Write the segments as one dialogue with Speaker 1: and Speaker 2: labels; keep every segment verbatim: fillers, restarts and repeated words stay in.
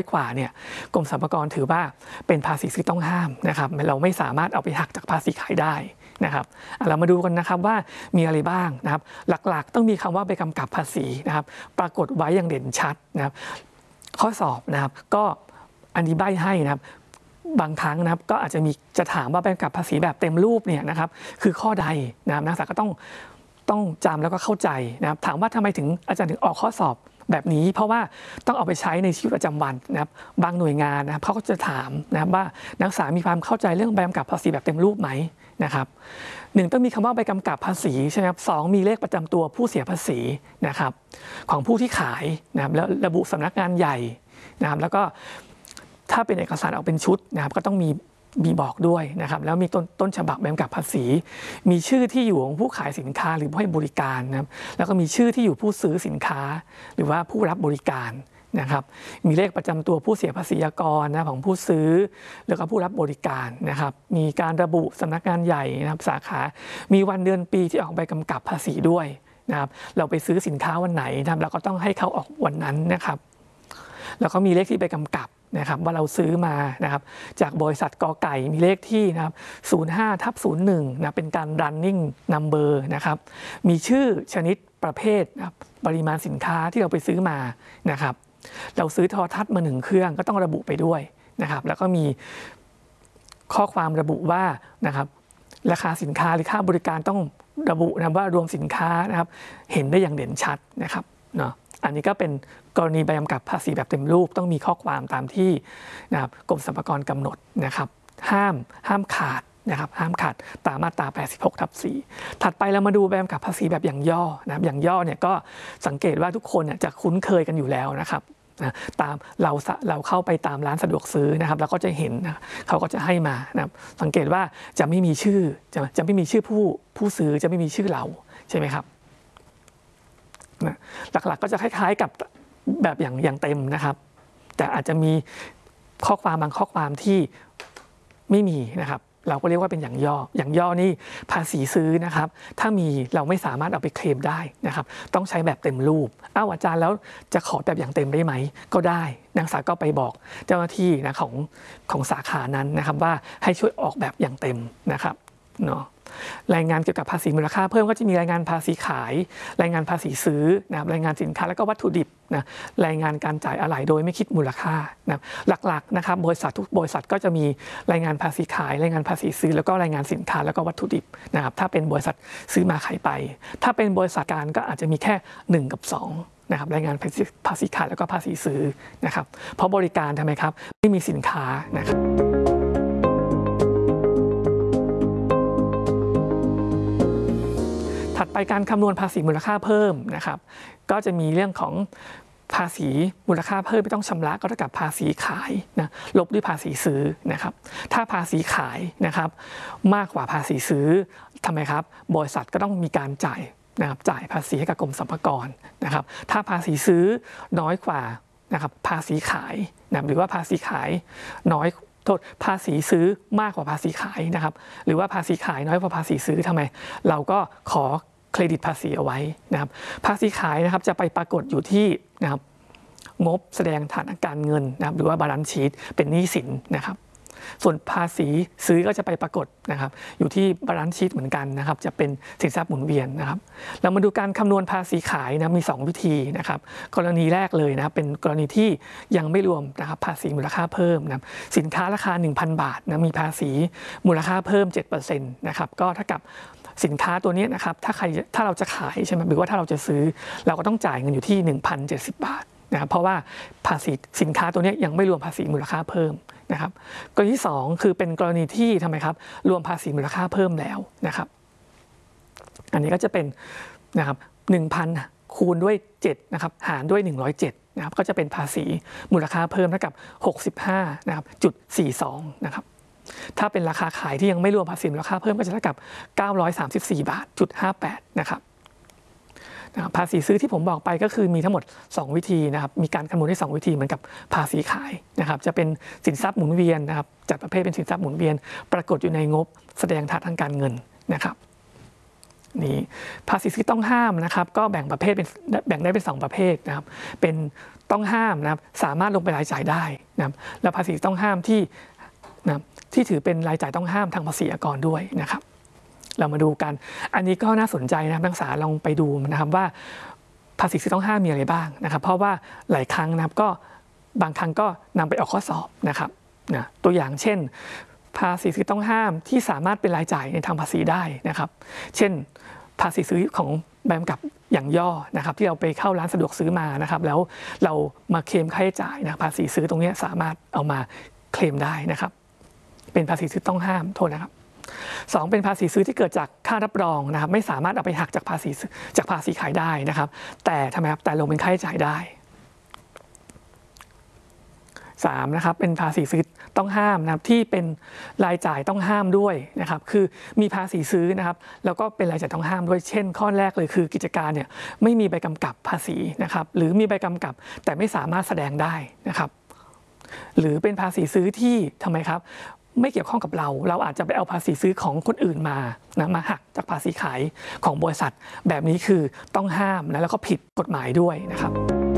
Speaker 1: กว่าเนี่ยกรมสรรพากรถือว่าเป็นภาษีซื้อต้องห้ามนะครับเราไม่สามารถเอาไปหักจากภาษีขายได้นะครับเรามาดูกันนะครับว่ามีอะไรบ้างนะครับหลักๆต้องมีคำว่าใบกำกับภาษีนะครับปรากฏไว้อย่างเด่นชัดนะครับข้อสอบนะครับก็อันนี้ใบ้ให้นะครับบางครั้งนะครับก็อาจจะมีจะถามว่าใบกำกับภาษีแบบเต็มรูปเนี่ยนะครับคือข้อใดนะครับนักศึกษาก็ต้องต้องจำแล้วก็เข้าใจนะครับถามว่าทำไมถึงอาจารย์ถึงออกข้อสอบแบบนี้เพราะว่าต้องเอาไปใช้ในชีวิตประจำวันนะครับบางหน่วยงานนะครับเขาก็จะถามนะครับว่านักศึกษามีความเข้าใจเรื่องใบกำกับภาษีแบบเต็มรูปไหมนะครับหนึ่งต้องมีคำว่าใบกำกับภาษีใช่ไหมครับสองมีเลขประจำตัวผู้เสียภาษีนะครับของผู้ที่ขายนะครับแล้วระบุสำนักงานใหญ่นะครับแล้วก็ถ้าเป็นเอกสารออกเป็นชุดนะครับก็ต้องมีมีบอกด้วยนะครับแล้วมีต้นต้นฉบับใบกำกับภาษีมีชื่อที่อยู่ของผู้ขายสินค้าหรือผู้ให้บริการนะครับแล้วก็มีชื่อที่อยู่ผู้ซื้อสินค้าหรือว่าผู้รับบริการนะครับมีเลขประจำตัวผู้เสียภาษีกรนะของผู้ซื้อแล้วก็ผู้รับบริการนะครับมีการระบุสำนักงานใหญ่นะครับสาขามีวันเดือนปีที่ออกใบกำกับภาษีด้วยนะครับเราไปซื้อสินค้าวันไหนนะครับเราก็ต้องให้เขาออกวันนั้นนะครับแล้วก็มีเลขที่ใบกำกับนะครับว่าเราซื้อมานะครับจากบริษัทกไก่มีเลขที่นะครับศูนย์ห้าทับศูนย์หนึ่งนะเป็นการ running number นะครับมีชื่อชนิดประเภทนะครับปริมาณสินค้าที่เราไปซื้อมานะครับเราซื้อโทรทัศน์มาหนึ่งเครื่องก็ต้องระบุไปด้วยนะครับแล้วก็มีข้อความระบุว่านะครับราคาสินค้าหรือค่าบริการต้องระบุนะว่ารวมสินค้านะครับเห็นได้อย่างเด่นชัดนะครับเนาะอันนี้ก็เป็นกรณีใบกำกับภาษีแบบเต็มรูปต้องมีข้อความตามที่นะครับกรมสรรพากรกำหนดนะครับห้ามห้ามขาดนะครับห้ามขาดตามมาตราแปดสิบหกทับสี่ถัดไปเรามาดูใบกำกับภาษีแบบอย่างย่อนะครับอย่างย่อเนี่ยก็สังเกตว่าทุกคนเนี่ยจะคุ้นเคยกันอยู่แล้วนะครับนะตามเราเราเข้าไปตามร้านสะดวกซื้อนะครับเราก็จะเห็นนะเขาก็จะให้มานะครับสังเกตว่าจะไม่มีชื่อจะจะไม่มีชื่อผู้ผู้ซื้อจะไม่มีชื่อเราใช่ไหมครับหลักๆก็จะคล้ายๆกับแบบอย่างอย่างเต็มนะครับแต่อาจจะมีข้อความบางข้อความที่ไม่มีนะครับเราก็เรียกว่าเป็นอย่างย่ออย่างย่อนี่ภาษีซื้อนะครับถ้ามีเราไม่สามารถเอาไปเคลมได้นะครับต้องใช้แบบเต็มรูปอ้าวอาจารย์แล้วจะขอแบบอย่างเต็มได้ไหมก็ได้นักศึกษาก็ไปบอกเจ้าหน้าที่นะของของสาขานั้นนะครับว่าให้ช่วยออกแบบอย่างเต็มนะครับเนาะรายงานเกี่ยวกับภาษีมูลค่าเพิ่มก็จะมีรายงานภาษีขายรายงานภาษีซื้อนะครับรายงานสินค้าแล้วก็วัตถุดิบนะรายงานการจ่ายอะไหล่โดยไม่คิดมูลค่านะหลักๆนะครับบริษัททุกบริษัทก็จะมีรายงานภาษีขายรายงานภาษีซื้อแล้วก็รายงานสินค้าแล้วก็วัตถุดิบนะครับถ้าเป็นบริษัทซื้อมาขายไปถ้าเป็นบริษัทการก็อาจจะมีแค่หนึ่งกับสองนะครับรายงานภาษีขายแล้วก็ภาษีซื้อนะครับเพราะบริการทำไมครับไม่มีสินค้านะครับถัดไปการคำนวณภาษีมูลค่าเพิ่มนะครับก็จะมีเรื่องของภาษีมูลค่าเพิ่มไม่ต้องชำระก็เท่ากับภาษีขายนะลบด้วยภาษีซื้อนะครับถ้าภาษีขายนะครับมากกว่าภาษีซื้อทำไมครับบริษัทก็ต้องมีการจ่ายนะครับจ่ายภาษีให้กับกรมสรรพากรนะครับถ้าภาษีซื้อน้อยกว่านะครับภาษีขายนะหรือว่าภาษีขายน้อยโทษภาษีซื้อมากกว่าภาษีขายนะครับหรือว่าภาษีขายน้อยกว่าภาษีซื้อทำไมเราก็ขอเครดิตภาษีเอาไว้นะครับภาษีขายนะครับจะไปปรากฏอยู่ที่นะครับงบแสดงฐานะการเงินนะครับหรือว่าบาลานซ์ชีทเป็นหนี้สินนะครับส่วนภาษีซื้อก็จะไปปรากฏนะครับอยู่ที่บาลานซ์ชีทเหมือนกันนะครับจะเป็นสินทรัพย์หมุนเวียนนะครับเรามาดูการคำนวณภาษีขายนะมีสองวิธีนะครับกรณีแรกเลยนะครับเป็นกรณีที่ยังไม่รวมนะครับภาษีมูลค่าเพิ่มนะครับสินค้าราคา หนึ่งพัน บาทนะมีภาษีมูลค่าเพิ่ม เจ็ดเปอร์เซ็นต์ นะครับก็เท่ากับสินค้าตัวนี้นะครับถ้าใครถ้าเราจะขายใช่ไหมหรือว่าถ้าเราจะซื้อเราก็ต้องจ่ายเงินอยู่ที่ หนึ่งพันเจ็ดสิบ บาทนะครับเพราะว่าภาษีสินค้าตัวนี้ยังไม่รวมภาษีมูลค่าเพิ่มนะครับกรณีที่สองคือเป็นกรณีที่ทำไมครับรวมภาษีมูลค่าเพิ่มแล้วนะครับอันนี้ก็จะเป็นนะครับ หนึ่งพัน คูณด้วยเจ็ดนะครับหารด้วยหนึ่งร้อยเจ็ดนะครับก็จะเป็นภาษีมูลค่าเพิ่มเท่ากับหกสิบห้านะครับจุดสี่สองนะครับถ้าเป็นราคาขายที่ยังไม่รวมภาษีมูลค่าเพิ่มก็จะเท่ากับเก้าร้อยสามสิบสี่บาทจุดห้าแปดนะครับภาษีซื้อที่ผมบอกไปก็คือมีทั้งหมดสองวิธีนะครับมีการคำนวณได้สองวิธีเหมือนกับภาษีขายนะครับจะเป็นสินทรัพย์หมุนเวียนนะครับจัดประเภทเป็นสินทรัพย์หมุนเวียนปรากฏอยู่ในงบแสดงฐานทางการเงินนะครับนี่ภาษีที่ต้องห้ามนะครับก็แบ่งประเภทเป็นแบ่งได้เป็นสองประเภทนะครับเป็นต้องห้ามนะครับสามารถลงเป็นรายจ่ายได้นะครับและภาษีต้องห้ามที่นะที่ถือเป็นรายจ่ายต้องห้ามทางภาษีอากรด้วยนะครับเรามาดูกันอันนี้ก็น่าสนใจนะครับนักศึกษาลองไปดูนะครับว่าภาษีต้องห้ามมีอะไรบ้างนะครับเพราะว่าหลายครั้งนะครับก็บางครั้งก็นำไปออกข้อสอบนะครับนะตัวอย่างเช่นภาษีต้องห้ามที่สามารถเป็นรายจ่ายในทางภาษีได้นะครับเช่นภาษีซื้อของใบกำกับอย่างย่อนะครับที่เราไปเข้าร้านสะดวกซื้อมานะครับแล้วเรามาเคลมค่าใช้จ่ายนะภาษีซื้อตรงนี้สามารถเอามาเคลมได้นะครับเป็นภาษีซื้อต้องห้ามโทษนะครับสองเป็นภาษีซื้อที่เกิดจากค่ารับรองนะครับไม่สามารถเอาไปหักจากภาษีจากภาษีขายได้นะครับแต่ทำไมครับแต่ลงเป็นค่าใช้จ่ายได้สามนะครับเป็นภาษีซื้อต้องห้ามนะครับที่เป็นรายจ่ายต้องห้ามด้วยนะครับคือมีภาษีซื้อนะครับแล้วก็เป็นรายจ่ายต้องห้ามด้วยเช่นข้อแรกเลยคือกิจการเนี่ยไม่มีใบกำกับภาษีนะครับหรือมีใบกำกับแต่ไม่สามารถแสดงได้นะครับหรือเป็นภาษีซื้อที่ทำไมครับไม่เกี่ยวข้องกับเราเราอาจจะไปเอาภาษีซื้อของคนอื่นมานะมาหักจากภาษีขายของบริษัทแบบนี้คือต้องห้ามนะแล้วก็ผิดกฎหมายด้วยนะครับ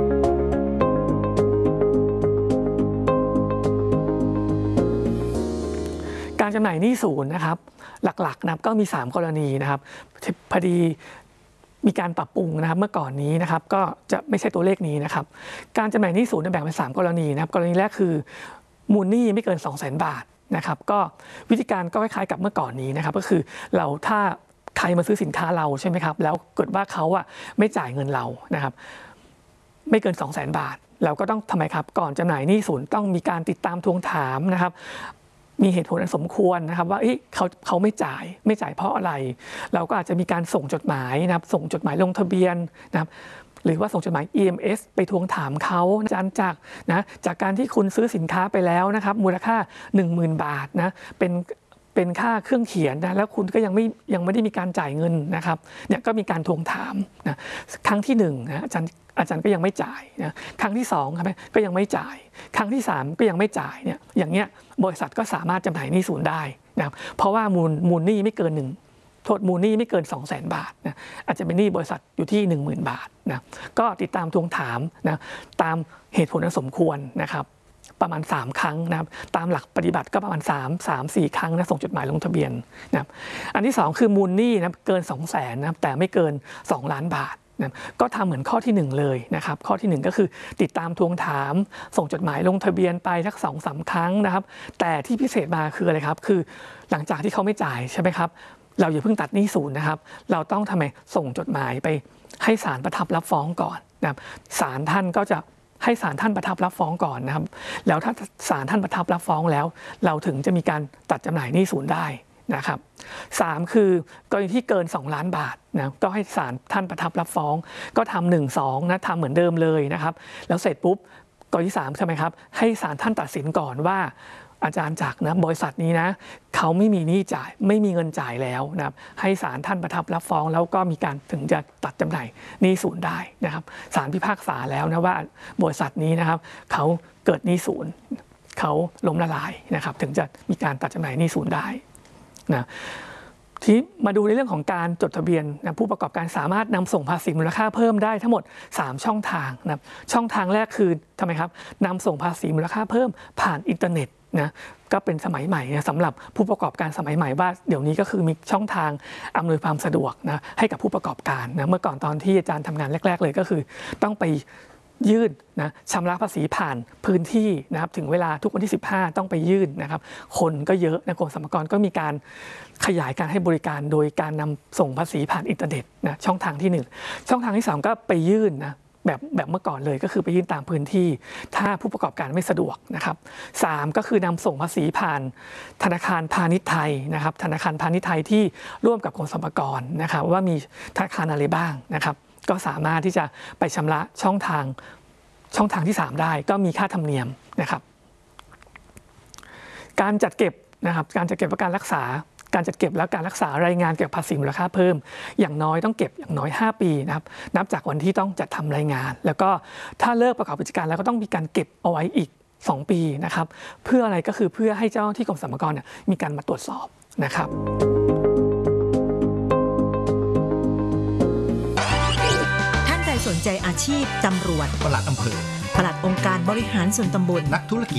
Speaker 1: การจำหน่ายหนี้ศูนย์นะครับหลักๆนะครับก็มีสามกรณีนะครับพอดีมีการปรับปรุงนะครับเมื่อก่อนนี้นะครับก็จะไม่ใช่ตัวเลขนี้นะครับการจำหน่ายหนี้ศูนย์แบ่งเป็นสามกรณีนะครับกรณีแรกคือมูลหนี้ไม่เกิน สองแสน บาทนะครับก็วิธีการก็คล้ายๆกับเมื่อก่อนนี้นะครับก็คือเราถ้าใครมาซื้อสินค้าเราใช่ไหมครับแล้วเกิดว่าเขาอะไม่จ่ายเงินเรานะครับไม่เกิน สองแสน บาทเราก็ต้องทำไมครับก่อนจำหน่ายหนี้ศูนย์ต้องมีการติดตามทวงถามนะครับมีเหตุผลอันสมควรนะครับว่าเขาเขาไม่จ่ายไม่จ่ายเพราะอะไรเราก็อาจจะมีการส่งจดหมายนะครับส่งจดหมายลงทะเบียนนะครับหรือว่าส่งจดหมาย อี เอ็ม เอส ไปทวงถามเขาจากนะจากการที่คุณซื้อสินค้าไปแล้วนะครับมูลค่า หนึ่งหมื่น บาทนะเป็นเป็นค่าเครื่องเขียนนะแล้วคุณก็ยังไม่ยังไม่ได้มีการจ่ายเงินนะครับเนี่ยก็มีการทวงถามนะครั้งที่หนึ่งนะอาจารย์อาจารย์ก็ยังไม่จ่ายนะครั้งที่สองครับก็ยังไม่จ่ายครั้งที่สามก็ยังไม่จ่ายเนี่ยอย่างเงี้ยบริษัทก็สามารถจำหน่ายหนี้ศูนย์ได้นะครับเพราะว่ามูลมูลหนี้ไม่เกินหนึ่งโทษมูลหนี้ไม่เกิน สองแสน บาทนะอาจจะเป็นหนี้บริษัทอยู่ที่ หนึ่งหมื่น บาทนะก็ติดตามทวงถามนะตามเหตุผลอันสมควรนะครับประมาณสามครั้งนะครับตามหลักปฏิบัติก็ประมาณสาม สาม สี่ครั้งนะส่งจดหมายลงทะเบียนนะครับอันที่สองคือมูลหนี้นะเกิน สองแสน นะแต่ไม่เกินสองล้านบาทนะก็ทำเหมือนข้อที่หนึ่งเลยนะครับข้อที่หนึ่งก็คือติดตามทวงถามส่งจดหมายลงทะเบียนไปสัก สองสาม ครั้งนะครับแต่ที่พิเศษมาคืออะไรครับคือหลังจากที่เขาไม่จ่ายใช่ไหมครับเราอย่าเพิ่งตัดหนี้ศูนย์นะครับเราต้องทำไมส่งจดหมายไปให้ศาลประทับรับฟ้องก่อนนะครับศาลท่านก็จะให้ศาลท่านประทับรับฟ้องก่อนนะครับแล้วถ้าศาลท่านประทับรับฟ้องแล้วเราถึงจะมีการตัดจำหน่ายหนี้ศูนย์ได้นะครับสามคือกรณีที่เกินสองล้านบาทนะก็ให้ศาลท่านประทับรับฟ้องก็ทำหนึ่งสองนะทำเหมือนเดิมเลยนะครับแล้วเสร็จปุ๊บกรณีที่สามใช่ไหมครับให้ศาลท่านตัดสินก่อนว่าอาจารย์จักรนะบริษัทนี้นะเขาไม่มีหนี้จ่ายไม่มีเงินจ่ายแล้วนะครับให้ศาลท่านประทับรับฟ้องแล้วก็มีการถึงจะตัดจำหน่ายหนี้ศูนย์ได้นะครับศาลพิพากษาแล้วนะว่าบริษัทนี้นะครับเขาเกิดหนี้ศูนย์เขาล้มละลายนะครับถึงจะมีการตัดจำหน่ายหนี้ศูนย์ได้นะที่มาดูในเรื่องของการจดทะเบียนนะผู้ประกอบการสามารถนำส่งภาษีมูลค่าเพิ่มได้ทั้งหมดสามช่องทางนะช่องทางแรกคือทำไมครับนำส่งภาษีมูลค่าเพิ่มผ่านอินเทอร์เน็ตนะก็เป็นสมัยใหม่นะสำหรับผู้ประกอบการสมัยใหม่ว่าเดี๋ยวนี้ก็คือมีช่องทางอำนวยความสะดวกนะให้กับผู้ประกอบการนะเมื่อก่อนตอนที่อาจารย์ทำงานแรกๆเลยก็คือต้องไปยื่นนะชำระภาษีผ่านพื้นที่นะครับถึงเวลาทุกวันที่สิบห้าต้องไปยื่นนะครับคนก็เยอะนะกรมสรรพากรก็มีการขยายการให้บริการโดยการนำส่งภาษีผ่านอินเทอร์เน็ตนะช่องทางที่หนึ่งช่องทางที่สองก็ไปยื่นนะแบบแบบเมื่อก่อนเลยก็คือไปยื่นตามพื้นที่ถ้าผู้ประกอบการไม่สะดวกนะครับสามก็คือนำส่งภาษีผ่านธนาคารพาณิชย์ไทยนะครับธนาคารพาณิชย์ไทยที่ร่วมกับกรมสรรพากรนะครับว่ามีธนาคารอะไรบ้างนะครับก็สามารถที่จะไปชำระช่องทางช่องทางที่สามได้ก็มีค่าธรรมเนียมนะครับการจัดเก็บนะครับการจัดเก็บและการรักษาการจัดเก็บและการรักษารายงานเกี่ยวกับภาษีมูลค่าเพิ่มอย่างน้อยต้องเก็บอย่างน้อยห้าปีนะครับนับจากวันที่ต้องจัดทำรายงานแล้วก็ถ้าเลิกประกอบกิจการแล้วก็ต้องมีการเก็บเอาไว้อีกสองปีนะครับเพื่ออะไรก็คือเพื่อให้เจ้าหน้าที่กรมสรรพากรเนี่ยมีการมาตรวจสอบนะครับ
Speaker 2: ท่านใดสนใจอาชีพตำรวจ
Speaker 3: ปลัดอำเภอ
Speaker 2: ปลัดองค์การบริหารส่วนตำบล
Speaker 3: นักธุรกิจ